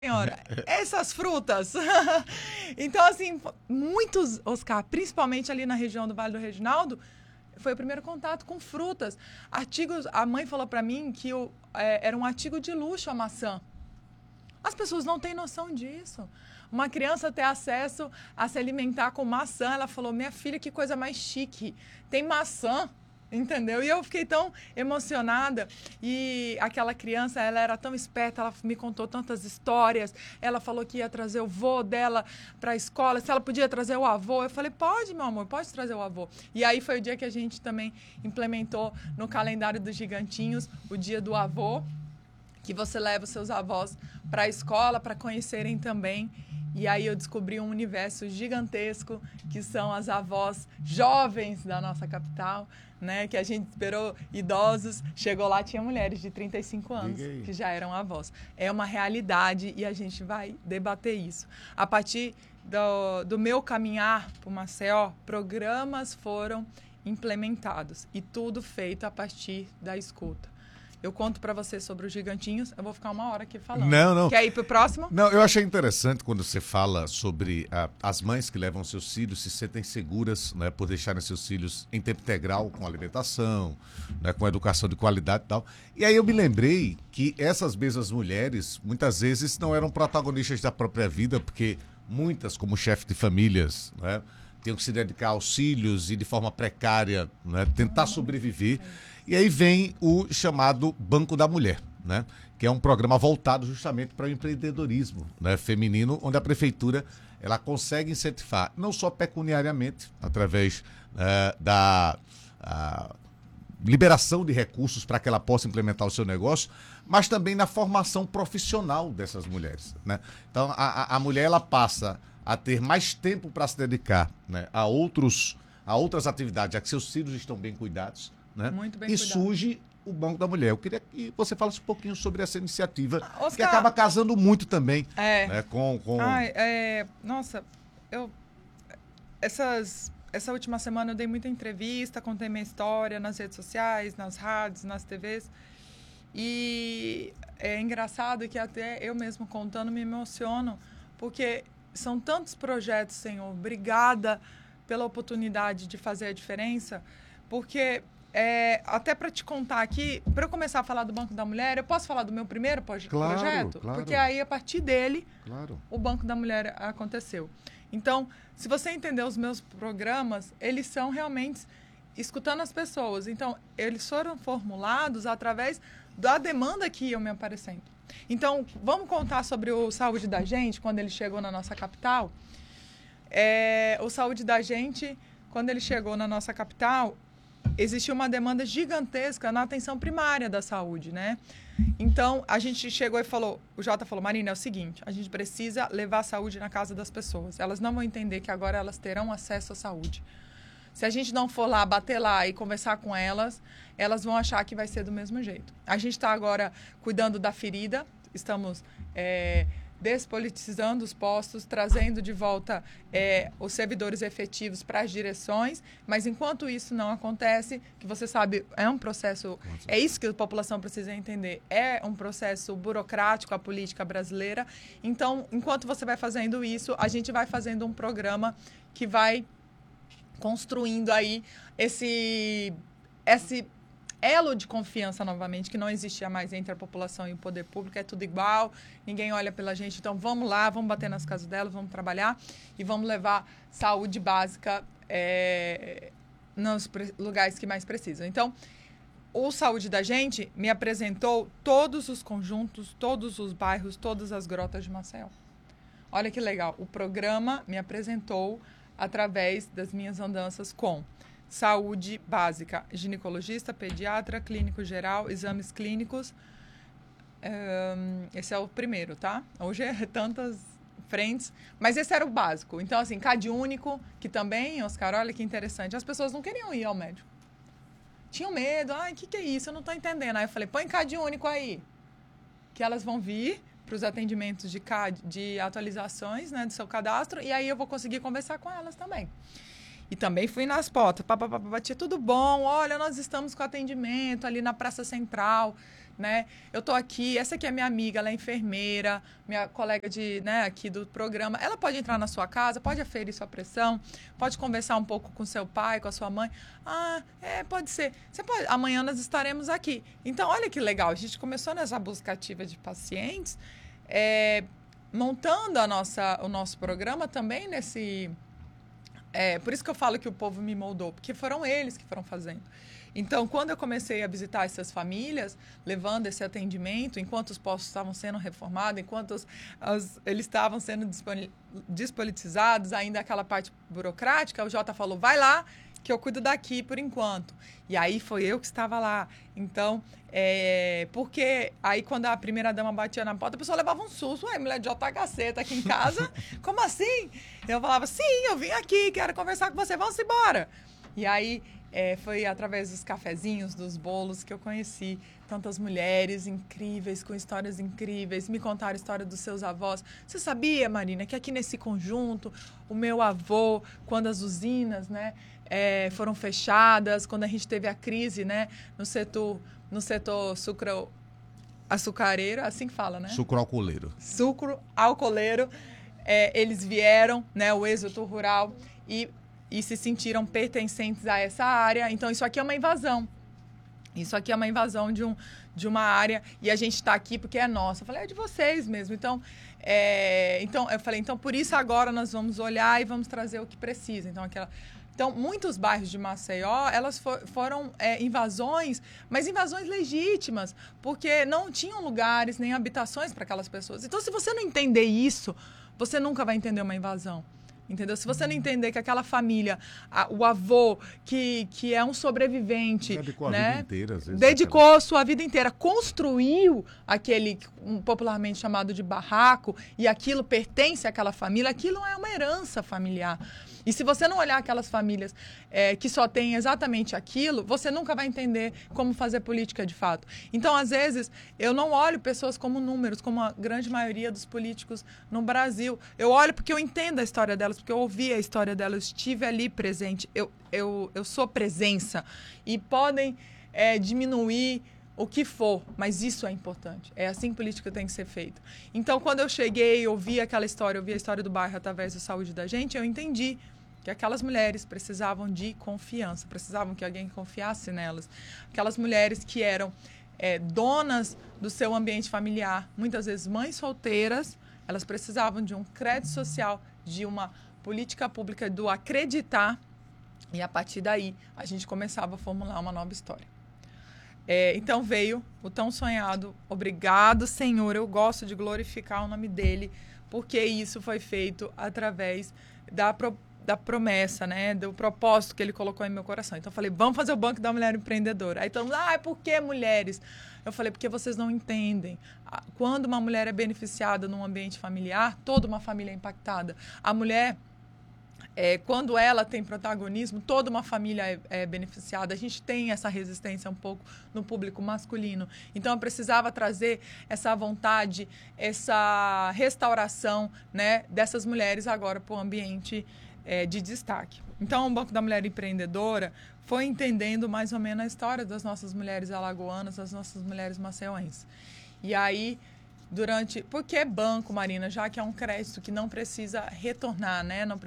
Senhora, essas frutas. Então, assim, muitos, Oscar, principalmente ali na região do Vale do Reginaldo, foi o primeiro contato com frutas. Artigos, a mãe falou para mim que era um artigo de luxo a maçã. As pessoas não têm noção disso. Uma criança ter acesso a se alimentar com maçã, ela falou, minha filha, que coisa mais chique. Tem maçã. Entendeu? E eu fiquei tão emocionada. E aquela criança, ela era tão esperta, ela me contou tantas histórias. Ela falou que ia trazer o vô dela para a escola, se ela podia trazer o avô. Eu falei, pode, meu amor, pode trazer o avô. E aí foi o dia que a gente também implementou no calendário dos gigantinhos, o dia do avô, que você leva os seus avós para a escola para conhecerem também. E aí eu descobri um universo gigantesco, que são as avós jovens da nossa capital, né? Que a gente esperou idosos, chegou lá, tinha mulheres de 35 anos que já eram avós. É uma realidade e a gente vai debater isso. A partir do meu caminhar para o Maceió, programas foram implementados e tudo feito a partir da escuta. Eu conto para você sobre os gigantinhos, eu vou ficar uma hora aqui falando. Não. Quer ir pro próximo? Não, eu achei interessante quando você fala sobre as mães que levam seus filhos se sentem seguras, né, por deixarem seus filhos em tempo integral com alimentação, né, com educação de qualidade e tal. E aí eu me lembrei que essas mesmas mulheres, muitas vezes, não eram protagonistas da própria vida, porque muitas, como chefe de famílias, né, tinham que se dedicar aos filhos e de forma precária, né, tentar sobreviver. E aí vem o chamado Banco da Mulher, né? Que é um programa voltado justamente para o empreendedorismo, né, feminino, onde a prefeitura ela consegue incentivar, não só pecuniariamente, através da liberação de recursos para que ela possa implementar o seu negócio, mas também na formação profissional dessas mulheres, né? Então, a mulher ela passa a ter mais tempo para se dedicar, né, a outras atividades, já que seus filhos estão bem cuidados, né? Muito bem e cuidado. surge o Banco da Mulher. Eu queria que você falasse um pouquinho sobre essa iniciativa, Oscar, que acaba casando muito também, né, com... Nossa, essa última semana eu dei muita entrevista, contei minha história nas redes sociais, nas rádios, nas TVs. E é engraçado que até eu mesmo contando me emociono, porque são tantos projetos, Senhor. Obrigada pela oportunidade de fazer a diferença, porque... até para te contar aqui, para eu começar a falar do Banco da Mulher, eu posso falar do meu primeiro projeto? Claro. Porque aí, a partir dele, Claro. o Banco da Mulher aconteceu. Então, se você entender os meus programas, eles são realmente escutando as pessoas. Então, eles foram formulados através da demanda que iam me aparecendo. Então, vamos contar sobre o Saúde da Gente, quando ele chegou na nossa capital. O Saúde da Gente, quando ele chegou na nossa capital, existiu uma demanda gigantesca na atenção primária da saúde, né? Então, a gente chegou e falou, o Jota falou, Marina, é o seguinte, a gente precisa levar a saúde na casa das pessoas. Elas não vão entender que agora elas terão acesso à saúde. Se a gente não for lá, bater lá e conversar com elas, elas vão achar que vai ser do mesmo jeito. A gente está agora cuidando da ferida, estamos... despolitizando os postos, trazendo de volta os servidores efetivos para as direções, mas enquanto isso não acontece, que você sabe, é um processo, é isso que a população precisa entender, é um processo burocrático a política brasileira. Então, enquanto você vai fazendo isso, a gente vai fazendo um programa que vai construindo aí esse elo de confiança novamente, que não existia mais entre a população e o poder público, é tudo igual, ninguém olha pela gente, então vamos lá, vamos bater nas casas delas, vamos trabalhar e vamos levar saúde básica nos lugares que mais precisam. Então, o Saúde da Gente me apresentou todos os conjuntos, todos os bairros, todas as grotas de Maceió. Olha que legal, o programa me apresentou através das minhas andanças com saúde básica, ginecologista, pediatra, clínico geral, exames clínicos. Esse é o primeiro, tá? Hoje é tantas frentes, mas esse era o básico. Então, assim, CAD único, que também, Oscar, olha que interessante, as pessoas não queriam ir ao médico. Tinham medo, o que é isso? Eu não estou entendendo. Aí eu falei, põe CAD único aí, que elas vão vir para os atendimentos de atualizações, né, do seu cadastro, e aí eu vou conseguir conversar com elas também. E também fui nas portas, batia tudo bom, olha, nós estamos com atendimento ali na Praça Central, né? Eu tô aqui, essa aqui é minha amiga, ela é enfermeira, minha colega aqui do programa. Ela pode entrar na sua casa, pode aferir sua pressão, pode conversar um pouco com seu pai, com a sua mãe. Pode ser. Você pode, amanhã nós estaremos aqui. Então, olha que legal, a gente começou nessa busca ativa de pacientes, montando o nosso programa também nesse... por isso que eu falo que o povo me moldou, porque foram eles que foram fazendo. Então, quando eu comecei a visitar essas famílias, levando esse atendimento, enquanto os postos estavam sendo reformados, enquanto eles estavam sendo despolitizados, ainda aquela parte burocrática, o Jota falou, vai lá, que eu cuido daqui por enquanto. E aí foi eu que estava lá. Então, porque aí quando a primeira-dama batia na porta, a pessoa levava um susto. Ué, mulher de JHC tá aqui em casa? Como assim? Eu falava, sim, eu vim aqui, quero conversar com você, vamos embora. E aí... foi através dos cafezinhos, dos bolos, que eu conheci tantas mulheres incríveis, com histórias incríveis, me contaram a história dos seus avós. Você sabia, Marina, que aqui nesse conjunto, o meu avô, quando as usinas, né, foram fechadas, quando a gente teve a crise, né, no setor açucareiro, assim que fala, né? Sucro-alcooleiro. Sucro-alcooleiro, eles vieram, né, o êxodo rural, e se sentiram pertencentes a essa área. Então, isso aqui é uma invasão. Isso aqui é uma invasão de uma área e a gente está aqui porque é nossa. Eu falei, é de vocês mesmo. Então, eu falei, então, por isso agora nós vamos olhar e vamos trazer o que precisa. Então, muitos bairros de Maceió, elas foram invasões, mas invasões legítimas, porque não tinham lugares nem habitações para aquelas pessoas. Então, se você não entender isso, você nunca vai entender uma invasão. Entendeu? Se você não entender que aquela família, o avô, que é um sobrevivente... Dedicou a vida inteira, às vezes. Dedicou a sua vida inteira, construiu aquele popularmente chamado de barraco, e aquilo pertence àquela família, aquilo é uma herança familiar. E se você não olhar aquelas famílias que só têm exatamente aquilo, você nunca vai entender como fazer política de fato. Então, às vezes, eu não olho pessoas como números, como a grande maioria dos políticos no Brasil. Eu olho porque eu entendo a história delas, porque eu ouvi a história delas, eu estive ali presente, eu sou presença. E podem diminuir o que for, mas isso é importante. É assim que política tem que ser feita. Então, quando eu cheguei, eu vi aquela história, eu vi a história do bairro através da saúde da gente, eu entendi que aquelas mulheres precisavam de confiança, precisavam que alguém confiasse nelas. Aquelas mulheres que eram donas do seu ambiente familiar, muitas vezes mães solteiras, elas precisavam de um crédito social, de uma política pública, do acreditar, e a partir daí a gente começava a formular uma nova história. Então veio o tão sonhado, obrigado, Senhor, eu gosto de glorificar o nome dele, porque isso foi feito através da promessa, né, do propósito que ele colocou em meu coração. Então eu falei, vamos fazer o Banco da Mulher Empreendedora. Aí todo mundo, por que mulheres? Eu falei, porque vocês não entendem. Quando uma mulher é beneficiada num ambiente familiar, toda uma família é impactada. A mulher... quando ela tem protagonismo, toda uma família é beneficiada. A gente tem essa resistência um pouco no público masculino. Então, eu precisava trazer essa vontade, essa restauração, né, dessas mulheres agora para o ambiente de destaque. Então, o Banco da Mulher Empreendedora foi entendendo mais ou menos a história das nossas mulheres alagoanas, das nossas mulheres maceioenses. E aí... Por que banco, Marina? Já que é um crédito que não precisa retornar, né? Não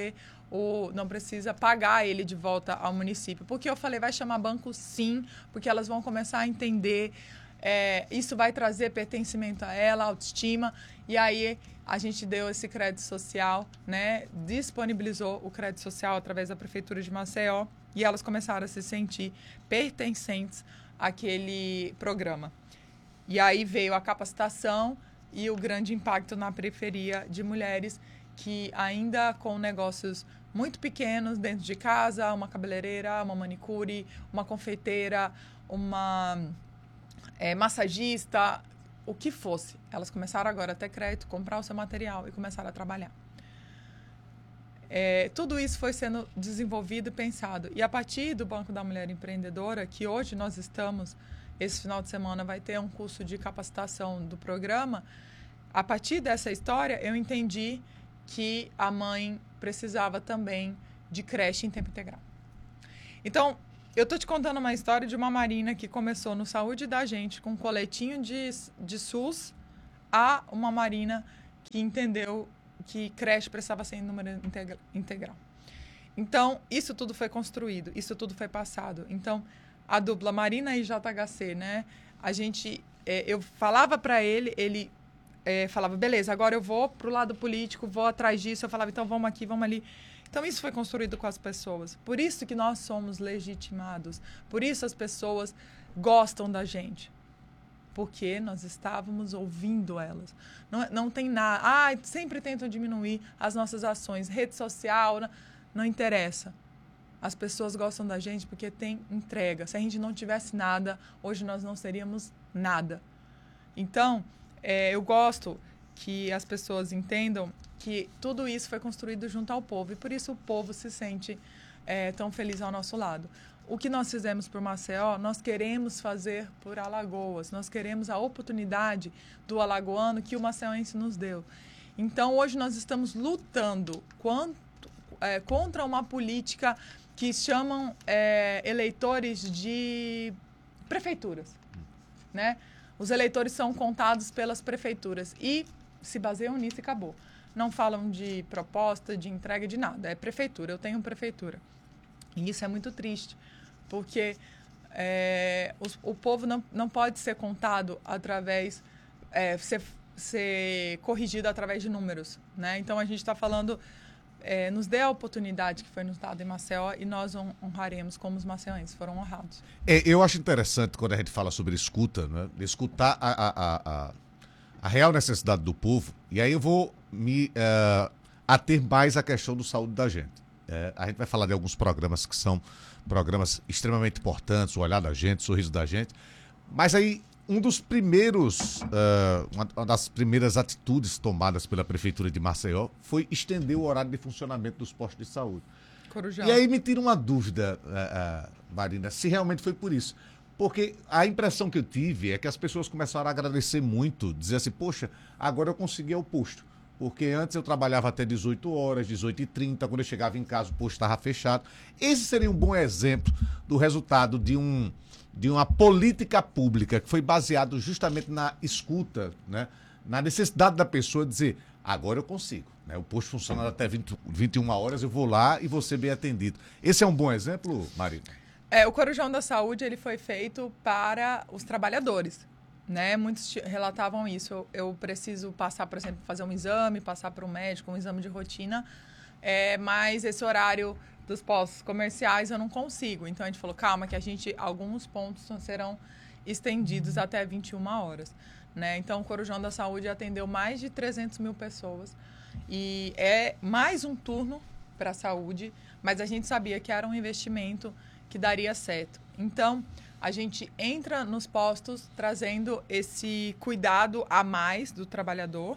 precisa pagar ele de volta ao município. Porque eu falei, vai chamar banco sim, porque elas vão começar a entender, isso vai trazer pertencimento a ela, autoestima, e aí a gente deu esse crédito social, né? Disponibilizou o crédito social através da Prefeitura de Maceió, e elas começaram a se sentir pertencentes àquele programa. E aí veio a capacitação e o grande impacto na periferia de mulheres que ainda com negócios muito pequenos dentro de casa, uma cabeleireira, uma manicure, uma confeiteira, uma massagista, o que fosse. Elas começaram agora a ter crédito, comprar o seu material e começaram a trabalhar. Tudo isso foi sendo desenvolvido e pensado. E a partir do Banco da Mulher Empreendedora, que hoje nós estamos... Esse final de semana vai ter um curso de capacitação do programa. A partir dessa história, eu entendi que a mãe precisava também de creche em tempo integral. Então, eu tô te contando uma história de uma Marina que começou no Saúde da Gente com um coletinho de SUS a uma Marina que entendeu que creche precisava ser em número integral. Então, isso tudo foi construído, isso tudo foi passado. Então, a dupla Marina e JHC, né? A gente, eu falava para ele falava, beleza, agora eu vou pro lado político, vou atrás disso. Eu falava, então vamos aqui, vamos ali. Então, isso foi construído com as pessoas. Por isso que nós somos legitimados. Por isso as pessoas gostam da gente. Porque nós estávamos ouvindo elas. Não tem nada. Sempre tentam diminuir as nossas ações. Rede social, não interessa. As pessoas gostam da gente porque tem entrega. Se a gente não tivesse nada, hoje nós não seríamos nada. Então, eu gosto que as pessoas entendam que tudo isso foi construído junto ao povo. E por isso o povo se sente tão feliz ao nosso lado. O que nós fizemos por Maceió, nós queremos fazer por Alagoas. Nós queremos a oportunidade do alagoano que o maceiense nos deu. Então, hoje nós estamos lutando contra uma política que chamam eleitores de prefeituras, né? Os eleitores são contados pelas prefeituras e se baseiam nisso e acabou. Não falam de proposta, de entrega, de nada. É prefeitura, eu tenho prefeitura. E isso é muito triste, porque o povo não pode ser contado através, ser corrigido através de números, né? Então, a gente está falando, nos dê a oportunidade que foi nos dado em Maceió e nós honraremos como os maceienses foram honrados. Eu acho interessante quando a gente fala sobre escuta, né? Escutar a real necessidade do povo, e aí eu vou me ater mais à questão do saúde da gente. A gente vai falar de alguns programas que são programas extremamente importantes, o Olhar da Gente, o Sorriso da Gente, mas aí uma das primeiras atitudes tomadas pela Prefeitura de Maceió foi estender o horário de funcionamento dos postos de saúde. Corujão. E aí me tira uma dúvida, Marina, se realmente foi por isso. Porque a impressão que eu tive é que as pessoas começaram a agradecer muito, dizer assim, poxa, agora eu consegui o posto. Porque antes eu trabalhava até 18 horas, 18h30, quando eu chegava em casa o posto estava fechado. Esse seria um bom exemplo do resultado de uma política pública que foi baseado justamente na escuta, né? Na necessidade da pessoa dizer, agora eu consigo. Né? O posto funciona até 21 horas, eu vou lá e vou ser bem atendido. Esse é um bom exemplo, Marina? O Corujão da Saúde ele foi feito para os trabalhadores. Né? Muitos relatavam isso. Eu preciso passar, por exemplo, fazer um exame, passar para um médico, um exame de rotina, mas esse horário dos postos comerciais eu não consigo. Então, a gente falou, calma, que alguns pontos serão estendidos até 21 horas. Né? Então, o Corujão da Saúde atendeu mais de 300 mil pessoas e é mais um turno para a saúde, mas a gente sabia que era um investimento que daria certo. Então, a gente entra nos postos trazendo esse cuidado a mais do trabalhador.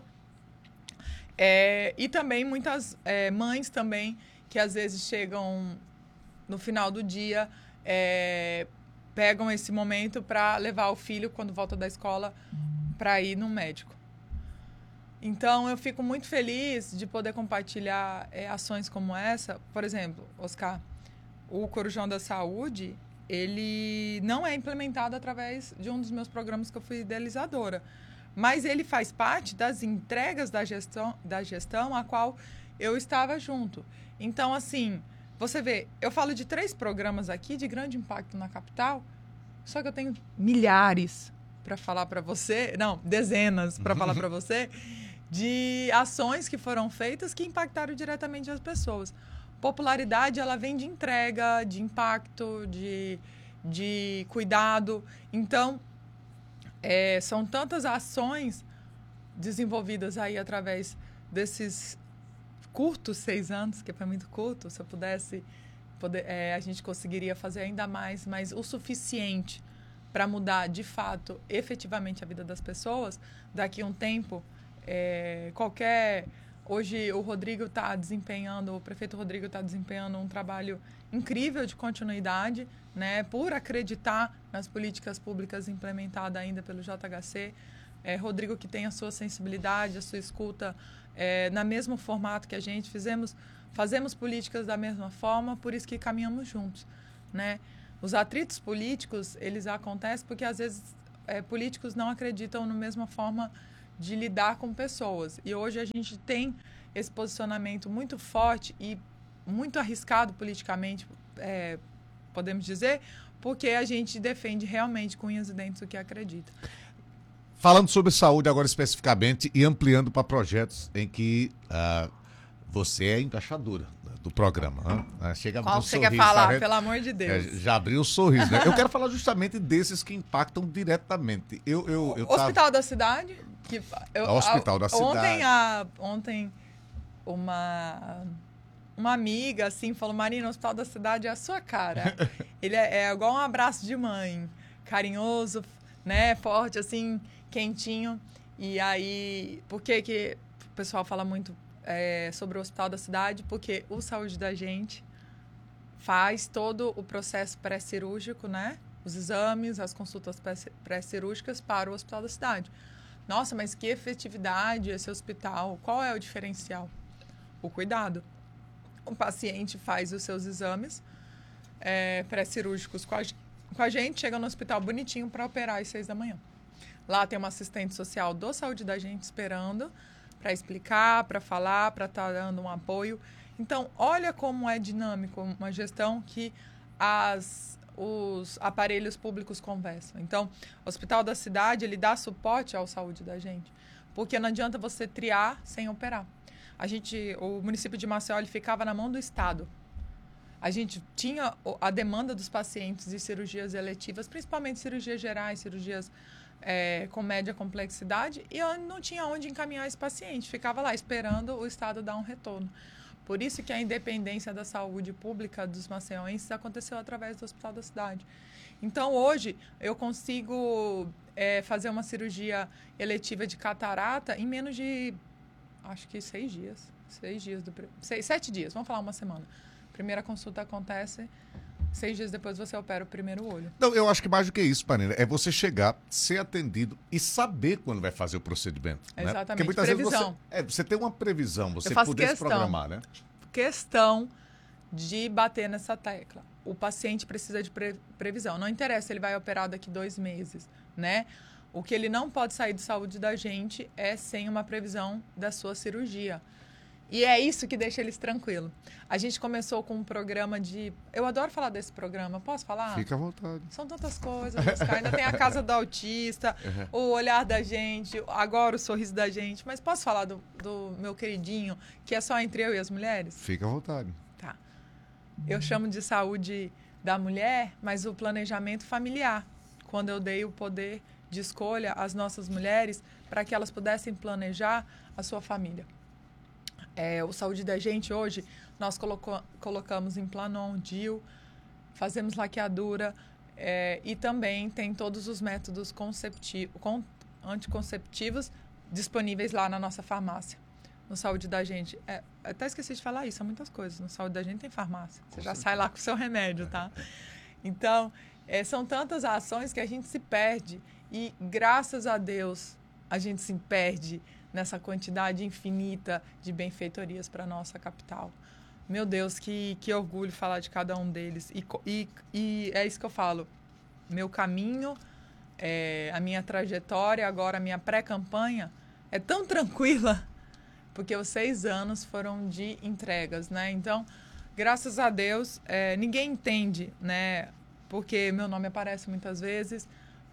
E também muitas mães também que às vezes chegam no final do dia, pegam esse momento para levar o filho quando volta da escola para ir no médico. Então, eu fico muito feliz de poder compartilhar ações como essa. Por exemplo, Oscar, o Corujão da Saúde, ele não é implementado através de um dos meus programas que eu fui idealizadora, mas ele faz parte das entregas da gestão a qual eu estava junto. Então, assim, você vê, eu falo de 3 programas aqui de grande impacto na capital, só que eu tenho milhares para falar para você, não, dezenas para falar para você, de ações que foram feitas que impactaram diretamente as pessoas. Popularidade, ela vem de entrega, de impacto, de cuidado. Então, são tantas ações desenvolvidas aí através desses curtos 6 anos, que foi muito curto. Se eu pudesse, a gente conseguiria fazer ainda mais, mas o suficiente para mudar, de fato, efetivamente a vida das pessoas. Daqui a um tempo, Hoje o Rodrigo está desempenhando, o prefeito Rodrigo está desempenhando um trabalho incrível de continuidade, né, por acreditar nas políticas públicas implementadas ainda pelo JHC. Rodrigo que tem a sua sensibilidade, a sua escuta, no mesmo formato que a gente, fazemos políticas da mesma forma, por isso que caminhamos juntos, né? Os atritos políticos, eles acontecem porque, às vezes, políticos não acreditam na mesma forma de lidar com pessoas. E hoje a gente tem esse posicionamento muito forte e muito arriscado politicamente, podemos dizer, porque a gente defende realmente com unhas e dentes o que acredita. Falando sobre saúde agora especificamente e ampliando para projetos em que você é embaixadora do programa. Chega Qual um você sorriso, quer falar, tá, pelo amor de Deus? Já abriu o sorriso, né? Eu quero falar justamente desses que impactam diretamente. Hospital da Cidade. Hospital da Cidade. Ontem uma amiga assim falou: Marina, o Hospital da Cidade é a sua cara. Ele é igual um abraço de mãe, carinhoso, né, forte, assim, quentinho. E aí, por que o pessoal fala muito sobre o Hospital da Cidade? Porque o Saúde da Gente faz todo o processo pré-cirúrgico, né? Os exames, as consultas pré-cirúrgicas para o Hospital da Cidade. Nossa, mas que efetividade esse hospital? Qual é o diferencial? O cuidado. O paciente faz os seus exames pré-cirúrgicos com a gente, chega no hospital bonitinho para operar às 6 da manhã. Lá tem uma assistente social do Saúde da Gente esperando para explicar, para falar, para estar dando um apoio. Então, olha como é dinâmico uma gestão que os aparelhos públicos conversam. Então, o Hospital da Cidade, ele dá suporte ao Saúde da Gente, porque não adianta você triar sem operar. O município de Maceió, ele ficava na mão do Estado. A gente tinha a demanda dos pacientes de cirurgias eletivas, principalmente cirurgias gerais, cirurgias com média complexidade, e eu não tinha onde encaminhar esse paciente. Ficava lá esperando o Estado dar um retorno. Por isso que a independência da saúde pública dos maceioenses aconteceu através do Hospital da Cidade. Então, hoje, eu consigo fazer uma cirurgia eletiva de catarata em menos de, acho que 6 dias. 7 dias, vamos falar uma semana. Primeira consulta acontece, 6 dias depois você opera o primeiro olho. Não, eu acho que mais do que isso, Marina, é você chegar, ser atendido e saber quando vai fazer o procedimento. Exatamente, né? Porque muitas previsão. vezes você tem uma previsão, você poder se programar, né? Questão de bater nessa tecla. O paciente precisa de previsão. Não interessa se ele vai operar daqui 2 meses, né? O que ele não pode sair de saúde da gente é sem uma previsão da sua cirurgia. E é isso que deixa eles tranquilos. A gente começou com um programa de... Eu adoro falar desse programa. Posso falar? Fica à vontade. São tantas coisas, Oscar. Ainda tem a Casa do Autista, o olhar da gente, agora o sorriso da gente. Mas posso falar do meu queridinho, que é só entre eu e as mulheres? Fica à vontade. Tá. Eu chamo de saúde da mulher, mas o planejamento familiar. Quando eu dei o poder de escolha às nossas mulheres para que elas pudessem planejar a sua família. O Saúde da Gente, hoje, nós colocamos Implanon, DIU, fazemos laqueadura e também tem todos os métodos anticonceptivos disponíveis lá na nossa farmácia. No Saúde da Gente, até esqueci de falar isso, são muitas coisas. No Saúde da Gente tem farmácia, você já sai lá com o seu remédio, tá? Então, são tantas ações que a gente se perde e, graças a Deus, a gente se perde nessa quantidade infinita de benfeitorias para a nossa capital. Meu Deus, que orgulho falar de cada um deles. E é isso que eu falo. Meu caminho, a minha trajetória, agora a minha pré-campanha, é tão tranquila, porque os 6 anos foram de entregas, né? Então, graças a Deus, ninguém entende, né? Porque meu nome aparece muitas vezes.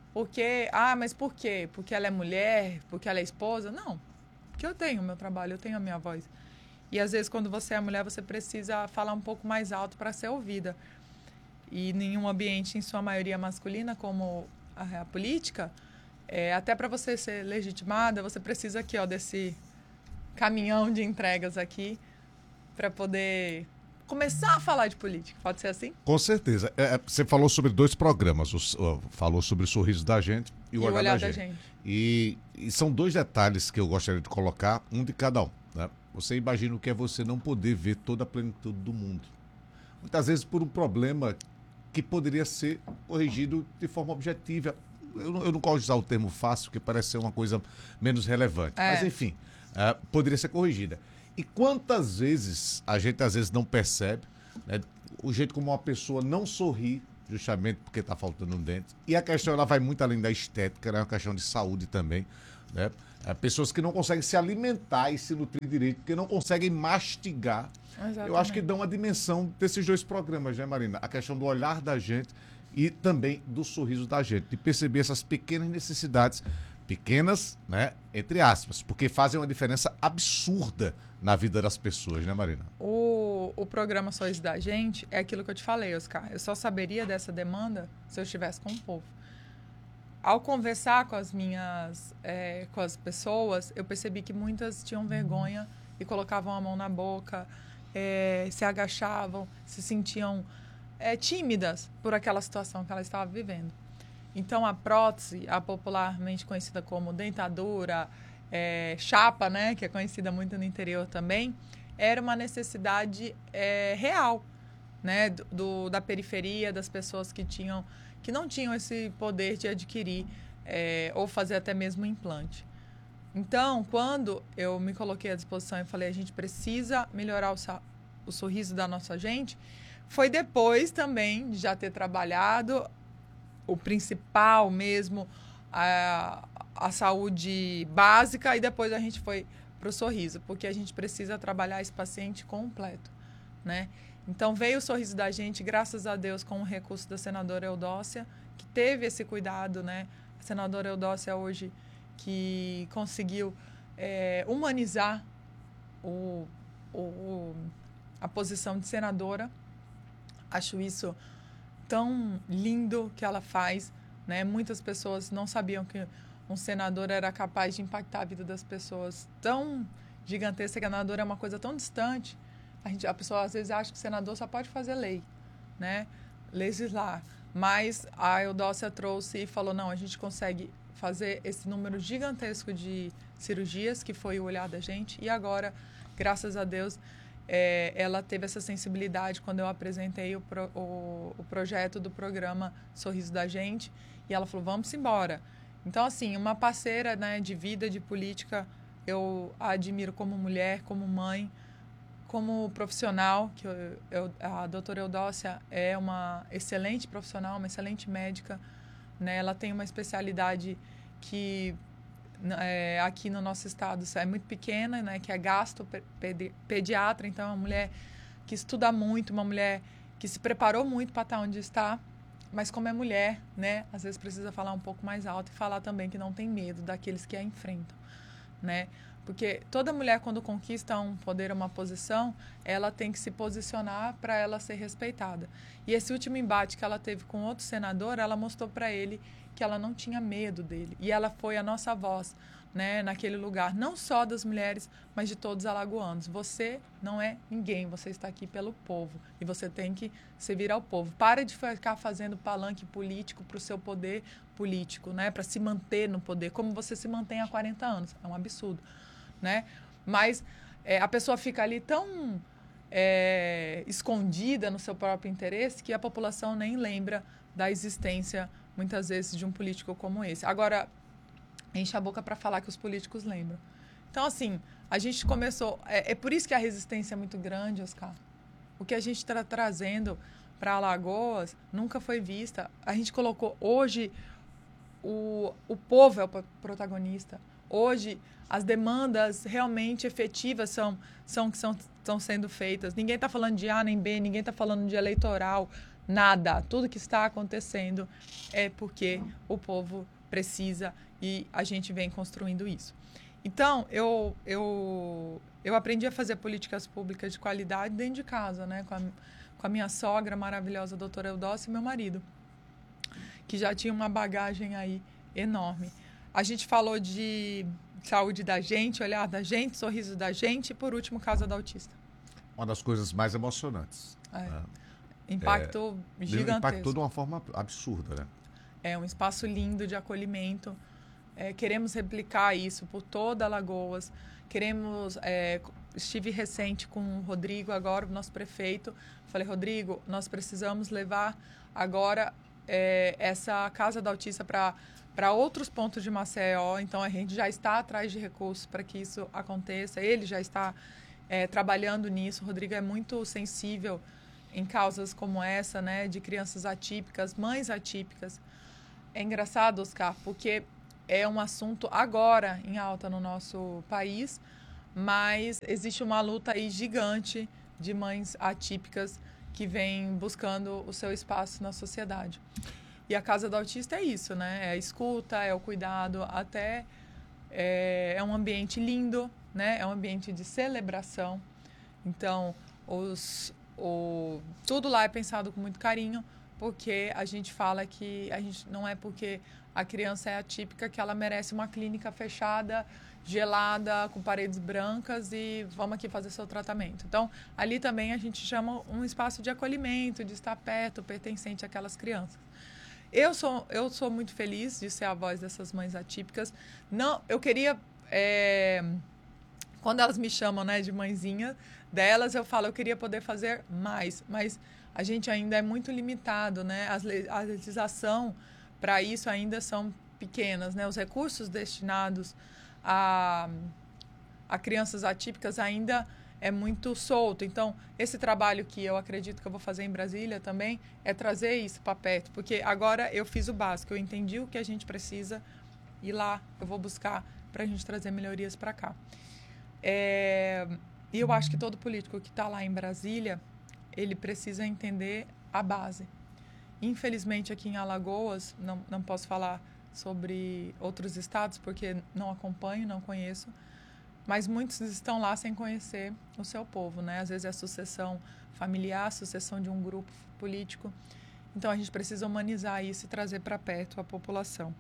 Mas por quê? Porque ela é mulher? Porque ela é esposa? Não. Porque eu tenho o meu trabalho, eu tenho a minha voz. E, às vezes, quando você é mulher, você precisa falar um pouco mais alto para ser ouvida. E em um ambiente, em sua maioria masculina, como a política, até para você ser legitimada, você precisa aqui, desse caminhão de entregas aqui para poder começar a falar de política. Pode ser assim? Com certeza. Você falou sobre 2 programas. Falou sobre o Sorriso da Gente e o Olhar da Gente. E são 2 detalhes que eu gostaria de colocar, um de cada um. Né? Você imagina o que é você não poder ver toda a plenitude do mundo. Muitas vezes por um problema que poderia ser corrigido de forma objetiva. Eu não gosto de usar o termo fácil, porque parece ser uma coisa menos relevante. Mas, enfim, poderia ser corrigida. E quantas vezes a gente, às vezes, não percebe, né, o jeito como uma pessoa não sorri justamente porque está faltando um dente. E a questão ela vai muito além da estética, é uma questão de saúde também, né? Pessoas que não conseguem se alimentar e se nutrir direito, porque não conseguem mastigar. Exatamente. Eu acho que dão a dimensão desses dois programas, né, Marina? A questão do olhar da gente e também do sorriso da gente, de perceber essas pequenas necessidades, pequenas, né, entre aspas, porque fazem uma diferença absurda na vida das pessoas, né, Marina? O programa Sorriso da Gente é aquilo que eu te falei, Oscar. Eu só saberia dessa demanda se eu estivesse com o povo. Ao conversar com com as pessoas, eu percebi que muitas tinham vergonha e colocavam a mão na boca, se agachavam, se sentiam tímidas por aquela situação que ela estava vivendo. Então, a prótese, a popularmente conhecida como dentadura, chapa, né, que é conhecida muito no interior também, era uma necessidade real, né, da periferia, das pessoas que não tinham esse poder de adquirir ou fazer até mesmo implante. Então, quando eu me coloquei à disposição e falei, a gente precisa melhorar o sorriso da nossa gente, foi depois também de já ter trabalhado o principal mesmo, a saúde básica, e depois a gente foi para o sorriso, porque a gente precisa trabalhar esse paciente completo, né? Então, veio o Sorriso da Gente, graças a Deus, com o recurso da senadora Eudócia, que teve esse cuidado, né? A senadora Eudócia hoje que conseguiu humanizar a posição de senadora. Acho isso tão lindo que ela faz, né? Muitas pessoas não sabiam que um senador era capaz de impactar a vida das pessoas tão gigantesca, que a senadora é uma coisa tão distante. A pessoa às vezes acha que o senador só pode fazer lei, né? Legislar. Mas a Eudócia trouxe e falou, não, a gente consegue fazer esse número gigantesco de cirurgias, que foi o olhar da gente. E agora, graças a Deus, ela teve essa sensibilidade quando eu apresentei o projeto do programa Sorriso da Gente. E ela falou, vamos embora. Então, assim, uma parceira, né, de vida, de política, eu a admiro como mulher, como mãe, como profissional, que a doutora Eudócia é uma excelente profissional, uma excelente médica, né? Ela tem uma especialidade que aqui no nosso estado é muito pequena, né? Que é gastropediatra, então é uma mulher que estuda muito, uma mulher que se preparou muito para estar onde está, mas como é mulher, né? Às vezes precisa falar um pouco mais alto e falar também que não tem medo daqueles que a enfrentam, né? Porque toda mulher, quando conquista um poder, uma posição, ela tem que se posicionar para ela ser respeitada. E esse último embate que ela teve com outro senador, ela mostrou para ele que ela não tinha medo dele. E ela foi a nossa voz, né, naquele lugar, não só das mulheres, mas de todos os alagoanos. Você não é ninguém, você está aqui pelo povo. E você tem que servir ao povo. Para de ficar fazendo palanque político para o seu poder político, né, para se manter no poder, como você se mantém há 40 anos. É um absurdo. Né? Mas a pessoa fica ali tão escondida no seu próprio interesse que a população nem lembra da existência, muitas vezes, de um político como esse. Agora, enche a boca para falar que os políticos lembram. Então, assim, a gente começou... É por isso que a resistência é muito grande, Oscar. O que a gente está trazendo para Alagoas nunca foi vista. A gente colocou... Hoje, o povo é o protagonista. Hoje, as demandas realmente efetivas estão sendo feitas. Ninguém está falando de A nem B, ninguém está falando de eleitoral, nada. Tudo que está acontecendo é porque o povo precisa e a gente vem construindo isso. Então, eu aprendi a fazer políticas públicas de qualidade dentro de casa, né? Com a minha sogra maravilhosa, a doutora Eudócia, e meu marido, que já tinha uma bagagem aí enorme. A gente falou de saúde da gente, olhar da gente, sorriso da gente e, por último, Casa da Autista. Uma das coisas mais emocionantes. Né? Impacto gigantesco. Impactou de uma forma absurda, né? É um espaço lindo de acolhimento. Queremos replicar isso por toda Alagoas. Estive recente com o Rodrigo, agora o nosso prefeito. Falei, Rodrigo, nós precisamos levar agora essa Casa da Autista para outros pontos de Maceió. Então, a gente já está atrás de recursos para que isso aconteça. Ele já está trabalhando nisso. O Rodrigo é muito sensível em causas como essa, né, de crianças atípicas, mães atípicas. É engraçado, Oscar, porque é um assunto agora em alta no nosso país, mas existe uma luta aí gigante de mães atípicas que vêm buscando o seu espaço na sociedade. E a Casa do Autista é isso, né? É a escuta, é o cuidado, até é um ambiente lindo, né? É um ambiente de celebração. Então, tudo lá é pensado com muito carinho, porque a gente fala que a gente não é porque a criança é atípica que ela merece uma clínica fechada, gelada, com paredes brancas e vamos aqui fazer seu tratamento. Então, ali também a gente chama um espaço de acolhimento, de estar perto, pertencente àquelas crianças. Eu sou muito feliz de ser a voz dessas mães atípicas. Não, eu queria... quando elas me chamam, né, de mãezinha delas, eu falo, eu queria poder fazer mais, mas a gente ainda é muito limitado, né? A legislação para isso ainda são pequenas, né? Os recursos destinados a crianças atípicas ainda é muito solto. Então, esse trabalho que eu acredito que eu vou fazer em Brasília também é trazer isso para perto, porque agora eu fiz o básico, eu entendi o que a gente precisa e lá eu vou buscar para a gente trazer melhorias para cá. E eu acho que todo político que está lá em Brasília, ele precisa entender a base. Infelizmente, aqui em Alagoas, não posso falar sobre outros estados, porque não acompanho, não conheço, mas muitos estão lá sem conhecer o seu povo, né? Às vezes é a sucessão familiar, a sucessão de um grupo político. Então, a gente precisa humanizar isso e trazer para perto a população.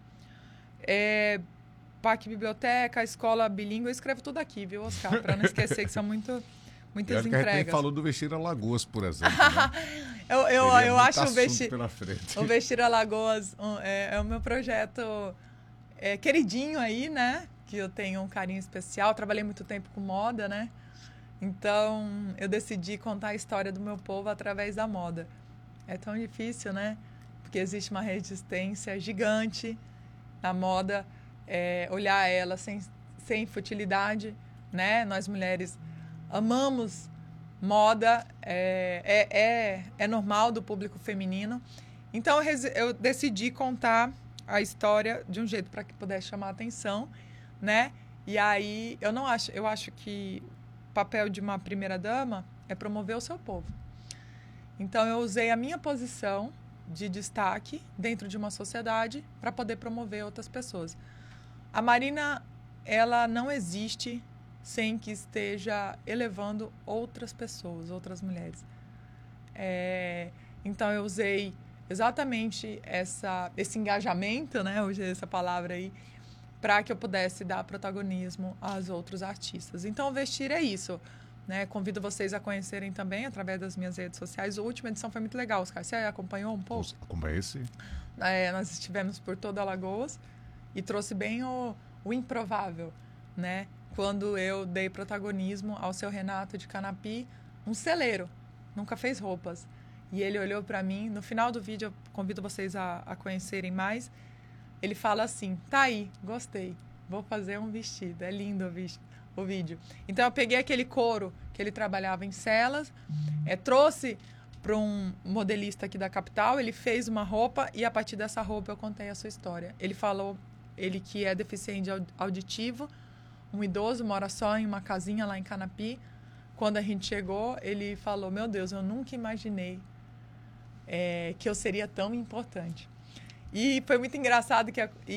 Parque Biblioteca, escola bilíngue, eu escrevo tudo aqui, viu, Oscar? Para não esquecer que são muitas entregas. Que a gente nem falou do Vestir Alagoas, por exemplo. Né? eu acho o Vestir Alagoas é o meu projeto queridinho aí, né? Que eu tenho um carinho especial. Trabalhei muito tempo com moda, né? Então, eu decidi contar a história do meu povo através da moda. É tão difícil, né? Porque existe uma resistência gigante na moda. Olhar ela sem futilidade, né? Nós mulheres amamos moda, é normal do público feminino. Então, eu decidi contar a história de um jeito para que pudesse chamar a atenção, né? E aí, eu acho que o papel de uma primeira-dama é promover o seu povo. Então, eu usei a minha posição de destaque dentro de uma sociedade para poder promover outras pessoas. A Marina, ela não existe sem que esteja elevando outras pessoas, outras mulheres. Então, eu usei exatamente esse engajamento, né? Eu usei essa palavra aí, para que eu pudesse dar protagonismo aos outros artistas. Então, o Vestir é isso, né? Convido vocês a conhecerem também através das minhas redes sociais. A última edição foi muito legal, Oscar. Você acompanhou um pouco? Acompanhei, sim. Nós estivemos por toda Alagoas e trouxe bem o improvável, né? Quando eu dei protagonismo ao seu Renato de Canapi, um celeiro, nunca fez roupas. E ele olhou para mim, no final do vídeo, eu convido vocês a conhecerem mais, ele fala assim, tá aí, gostei, vou fazer um vestido, é lindo o vídeo. Então, eu peguei aquele couro que ele trabalhava em celas, trouxe para um modelista aqui da capital, ele fez uma roupa e a partir dessa roupa eu contei a sua história. Ele falou, ele que é deficiente auditivo, um idoso, mora só em uma casinha lá em Canapi. Quando a gente chegou, ele falou, meu Deus, eu nunca imaginei que eu seria tão importante. E foi muito engraçado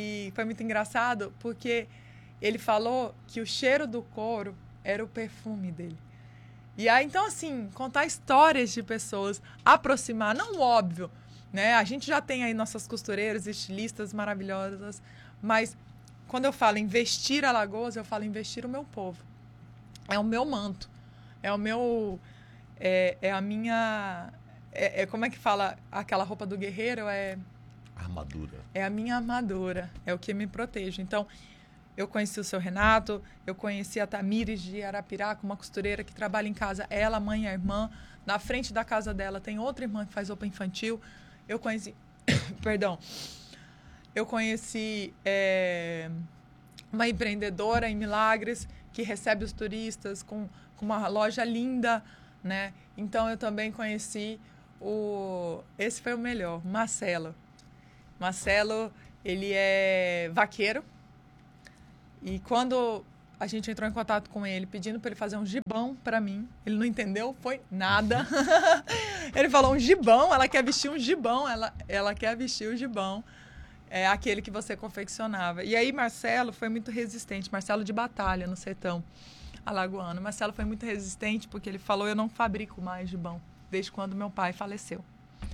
porque ele falou que o cheiro do couro era o perfume dele. E aí, então, assim, contar histórias de pessoas, aproximar, não o óbvio, né? A gente já tem aí nossas costureiras, estilistas maravilhosas, mas quando eu falo em vestir Alagoas, eu falo em vestir o meu povo. É o meu manto, é o meu... É a minha... como é que fala aquela roupa do guerreiro? Armadura. É a minha armadura, é o que me protege. Então, eu conheci o seu Renato, eu conheci a Tamires de Arapiraca, uma costureira que trabalha em casa, ela, a mãe e a irmã. Na frente da casa dela tem outra irmã que faz roupa infantil. Eu conheci... Perdão. Eu conheci uma empreendedora em Milagres que recebe os turistas com uma loja linda, né? Então, eu também conheci esse foi o melhor, Marcelo. Marcelo, ele é vaqueiro. E quando a gente entrou em contato com ele, pedindo para ele fazer um gibão para mim, ele não entendeu, foi nada. Ele falou um gibão, ela quer vestir um gibão, ela quer vestir o gibão. É aquele que você confeccionava. E aí, Marcelo foi muito resistente. Marcelo de Batalha, no sertão alagoano. Marcelo foi muito resistente porque ele falou, eu não fabrico mais gibão, desde quando meu pai faleceu.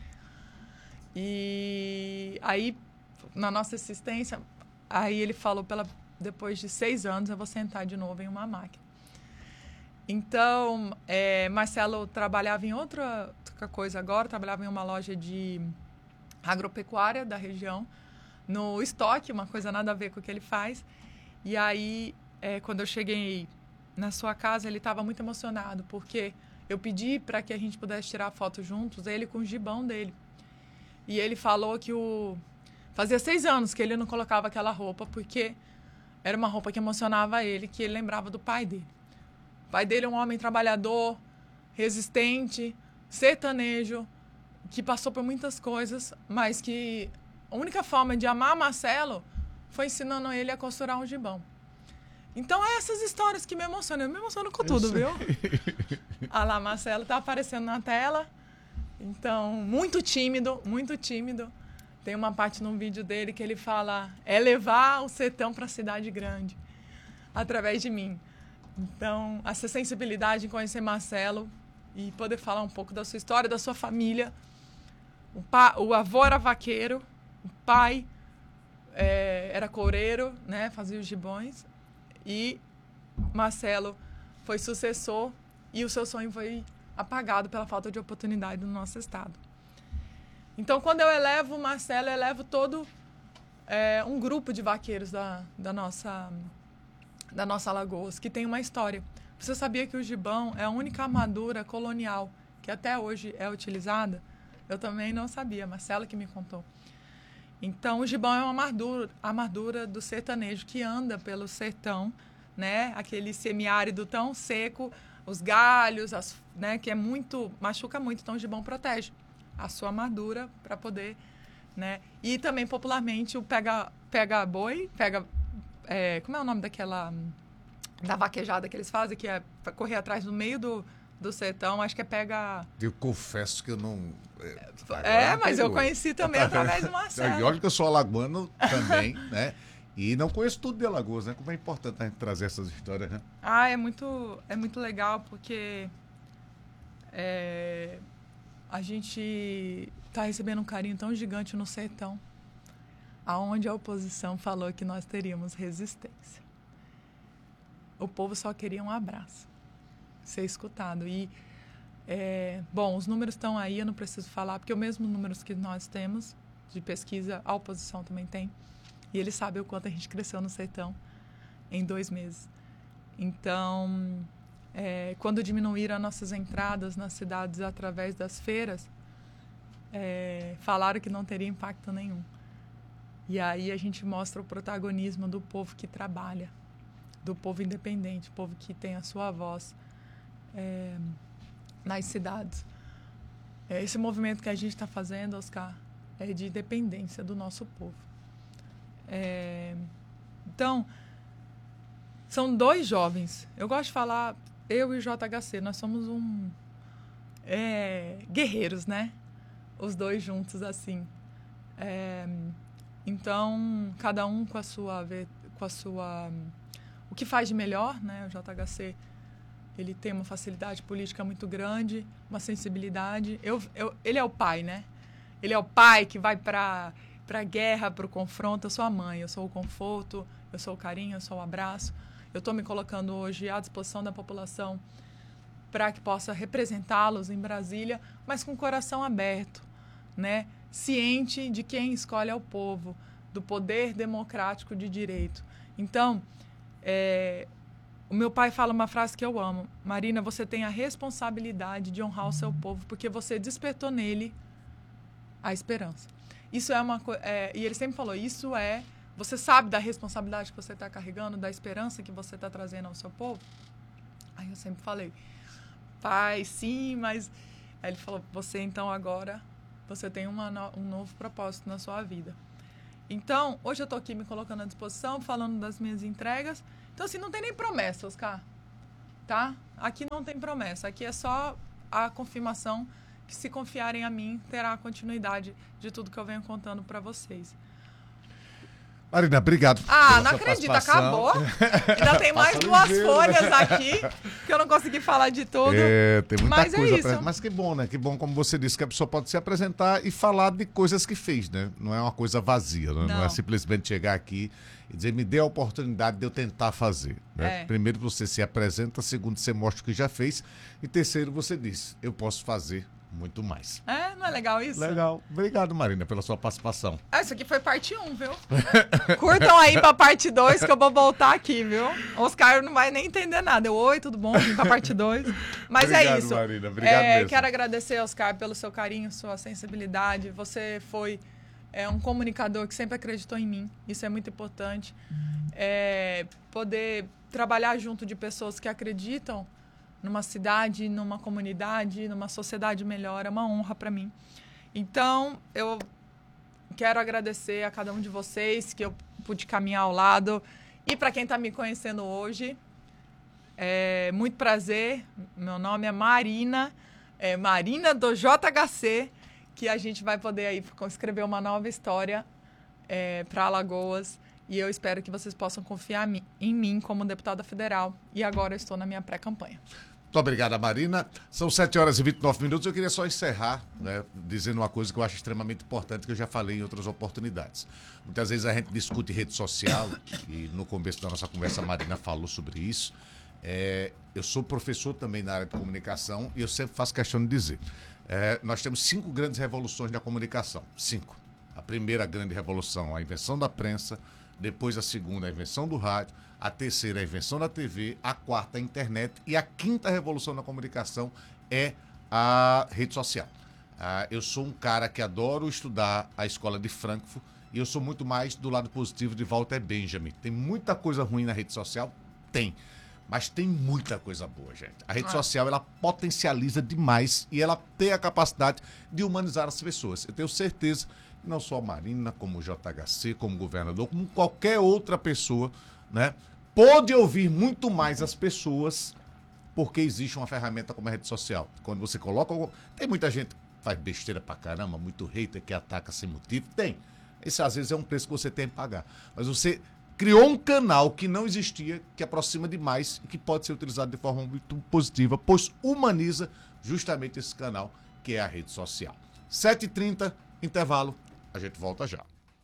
E aí, na nossa assistência, aí ele falou, depois de 6 anos, eu vou sentar de novo em uma máquina. Então, Marcelo trabalhava em outra coisa agora, trabalhava em uma loja de agropecuária da região, no estoque, uma coisa nada a ver com o que ele faz. E aí, quando eu cheguei na sua casa, ele estava muito emocionado, porque eu pedi para que a gente pudesse tirar foto juntos, ele com o gibão dele. E ele falou que fazia 6 anos que ele não colocava aquela roupa, porque era uma roupa que emocionava ele, que ele lembrava do pai dele. O pai dele é um homem trabalhador, resistente, sertanejo, que passou por muitas coisas, mas que a única forma de amar Marcelo foi ensinando ele a costurar um gibão. Então, essas histórias que me emocionam. Eu me emociono com tudo, viu? Ah lá, Marcelo tá aparecendo na tela. Então, muito tímido, muito tímido. Tem uma parte num vídeo dele que ele fala, levar o sertão para a cidade grande, através de mim. Então, essa sensibilidade em conhecer Marcelo e poder falar um pouco da sua história, da sua família. O avô era vaqueiro, o pai era coureiro, né, fazia os gibões. E Marcelo foi sucessor e o seu sonho foi apagado pela falta de oportunidade no nosso estado. Então, quando eu elevo o Marcelo, eu elevo todo um grupo de vaqueiros da nossa Alagoas, que tem uma história. Você sabia que o gibão é a única armadura colonial que até hoje é utilizada? Eu também não sabia, Marcelo que me contou. Então, o gibão é uma armadura do sertanejo que anda pelo sertão, né? Aquele semiárido tão seco, os galhos, né? Que machuca muito, então o gibão protege a sua armadura para poder, né? E também, popularmente, o pega-boi, como é o nome da vaquejada que eles fazem, que é correr atrás no meio do sertão, acho que é pega... Eu confesso que eu não... mas eu conheci também através do Marcelo. E olha que eu sou alagoano também, né? E não conheço tudo de Alagoas, né? Como é importante a gente trazer essas histórias, né? É muito legal, porque a gente está recebendo um carinho tão gigante no sertão, aonde a oposição falou que nós teríamos resistência. O povo só queria um abraço, ser escutado. E, os números estão aí, eu não preciso falar, porque os mesmos números que nós temos de pesquisa, a oposição também tem. E eles sabem o quanto a gente cresceu no sertão em 2 meses. Então, quando diminuíram as nossas entradas nas cidades através das feiras, falaram que não teria impacto nenhum. E aí a gente mostra o protagonismo do povo que trabalha, do povo independente, povo que tem a sua voz nas cidades. Esse movimento que a gente está fazendo, Oscar, é de independência do nosso povo. Então, são 2 jovens. Eu gosto de falar, eu e o JHC, nós somos guerreiros, né? Os 2 juntos, assim. Então, cada um com a sua... O que faz de melhor, né? O JHC, ele tem uma facilidade política muito grande, uma sensibilidade. Ele é o pai, né? Ele é o pai que vai para a guerra, para o confronto. Eu sou a mãe, eu sou o conforto, eu sou o carinho, eu sou o abraço. Eu estou me colocando hoje à disposição da população para que possa representá-los em Brasília, mas com o coração aberto, né? Ciente de quem escolhe é o povo, do poder democrático de direito. Então, o meu pai fala uma frase que eu amo. Marina, você tem a responsabilidade de honrar o seu povo, porque você despertou nele a esperança. Isso é uma coisa... e ele sempre falou, você sabe da responsabilidade que você está carregando, da esperança que você está trazendo ao seu povo? Aí eu sempre falei, pai, sim, mas... Aí ele falou, você então agora, você tem um novo propósito na sua vida. Então, hoje eu tô aqui me colocando à disposição, falando das minhas entregas. Então, assim, não tem nem promessa, Oscar, tá? Aqui não tem promessa, aqui é só a confirmação que se confiarem a mim, terá a continuidade de tudo que eu venho contando para vocês. Marina, obrigado. Não acredito, acabou. Ainda tem mais 2 folhas aqui, que eu não consegui falar de tudo. Tem muita mas coisa. É isso. Mas que bom, né? Que bom, como você disse, que a pessoa pode se apresentar e falar de coisas que fez, né? Não é uma coisa vazia, né? Não é simplesmente chegar aqui e dizer, me dê a oportunidade de eu tentar fazer. Né? Primeiro, você se apresenta. Segundo, você mostra o que já fez. E terceiro, você diz, eu posso fazer muito mais. Não é legal isso? Legal. Obrigado, Marina, pela sua participação. Isso aqui foi parte 1, viu? Curtam aí pra parte 2 que eu vou voltar aqui, viu? O Oscar não vai nem entender nada. Oi, tudo bom? Vim pra parte 2. Mas obrigado, é isso. Marina. Obrigado mesmo. Quero agradecer, Oscar, pelo seu carinho, sua sensibilidade. Você foi um comunicador que sempre acreditou em mim. Isso é muito importante. Poder trabalhar junto de pessoas que acreditam numa cidade, numa comunidade, numa sociedade melhor, é uma honra para mim. Então, eu quero agradecer a cada um de vocês que eu pude caminhar ao lado. E para quem está me conhecendo hoje, muito prazer. Meu nome é Marina, Marina do JHC, que a gente vai poder aí escrever uma nova história para Alagoas. E eu espero que vocês possam confiar em mim como deputada federal. E agora eu estou na minha pré-campanha. Muito obrigado, Marina. São 7h29. Eu queria só encerrar, né, dizendo uma coisa que eu acho extremamente importante, que eu já falei em outras oportunidades. Muitas vezes a gente discute rede social, e no começo da nossa conversa a Marina falou sobre isso. Eu sou professor também na área de comunicação e eu sempre faço questão de dizer. Nós temos 5 grandes revoluções da comunicação. 5. A primeira grande revolução, a invenção da prensa. Depois a segunda, a invenção do rádio. A terceira, a invenção da TV. A quarta, a internet. E a quinta revolução da comunicação é a rede social. Eu sou um cara que adoro estudar a escola de Frankfurt e eu sou muito mais do lado positivo de Walter Benjamin. Tem muita coisa ruim na rede social? Tem. Mas tem muita coisa boa, gente. A rede social, ela potencializa demais e ela tem a capacidade de humanizar as pessoas. Eu tenho certeza que não só a Marina, como o JHC, como o governador, como qualquer outra pessoa, né, pode ouvir muito mais as pessoas porque existe uma ferramenta como a rede social. Quando você coloca... Tem muita gente que faz besteira pra caramba, muito hater que ataca sem motivo. Tem. Esse, às vezes, é um preço que você tem que pagar. Mas você criou um canal que não existia, que aproxima demais e que pode ser utilizado de forma muito positiva, pois humaniza justamente esse canal, que é a rede social. 7h30, intervalo. A gente volta já.